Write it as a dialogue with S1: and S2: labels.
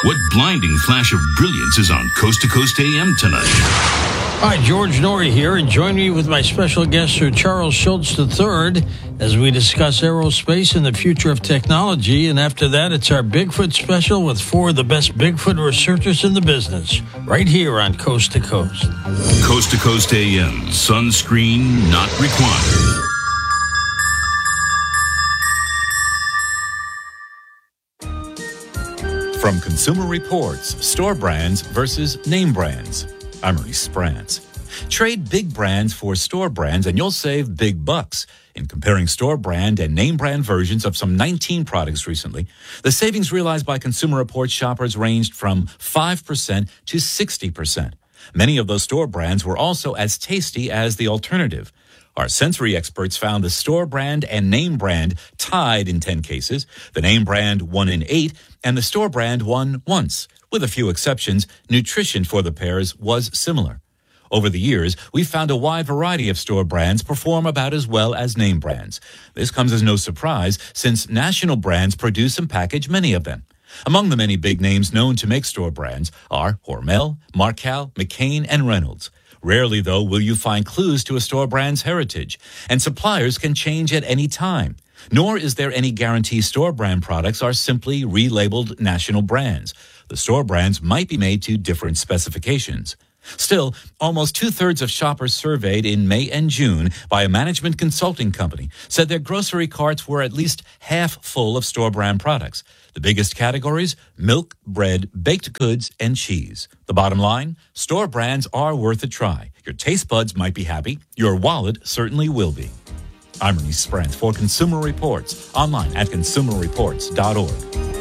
S1: What blinding flash of brilliance is on Coast to Coast AM tonight?
S2: Hi, George Norrie here, and join me with my special guest, Sir Charles Schultz III, as we discuss aerospace and the future of technology. And after that, it's our Bigfoot special with four of the best Bigfoot researchers in the business, right here on Coast to Coast.
S1: Coast to Coast AM, sunscreen not required.
S3: From Consumer Reports, store brands versus name brands. I'm Ernie Sprance. Trade big brands for store brands and you'll save big bucks. In comparing store brand and name brand versions of some 19 products recently, the savings realized by Consumer Reports shoppers ranged from 5% to 60%. Many of those store brands were also as tasty as the alternative. Our sensory experts found the store brand and name brand tied in 10 cases. The name brand won in 8, and the store brand won once. With a few exceptions, nutrition for the pairs was similar. Over the years, we've found a wide variety of store brands perform about as well as name brands. This comes as no surprise, since national brands produce and package many of them. Among the many big names known to make store brands are Hormel, Marcal, McCain, and Reynolds. Rarely, though, will you find clues to a store brand's heritage, and suppliers can change at any time. Nor is there any guarantee store brand products are simply relabeled national brands. The store brands might be made to different specifications. Still, almost two-thirds of shoppers surveyed in May and June by a management consulting company said their grocery carts were at least half full of store brand products. The biggest categories: milk, bread, baked goods, and cheese. The bottom line: store brands are worth a try. Your taste buds might be happy. Your wallet certainly will be. I'm Ernie Sprance for Consumer Reports, online at consumerreports.org.